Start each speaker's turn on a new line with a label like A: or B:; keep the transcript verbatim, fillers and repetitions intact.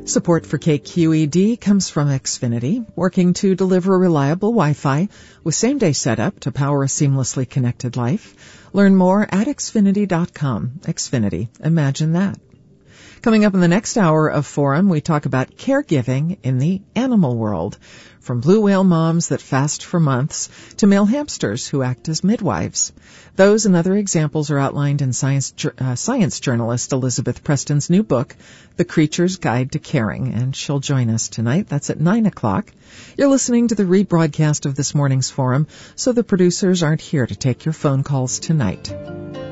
A: Support for K Q E D comes from Xfinity, working to deliver reliable Wi-Fi with same-day setup to power a seamlessly connected life. Learn more at xfinity dot com. Xfinity. Imagine that. Coming up in the next hour of Forum, we talk about caregiving in the animal world, from blue whale moms that fast for months to male hamsters who act as midwives. Those and other examples are outlined in science, uh, science journalist Elizabeth Preston's new book, The Creature's Guide to Caring, and she'll join us tonight. That's at nine o'clock. You're listening to the rebroadcast of this morning's Forum, so the producers aren't here to take your phone calls tonight.